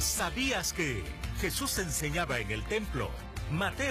¿Sabías que Jesús enseñaba en el templo? Mateo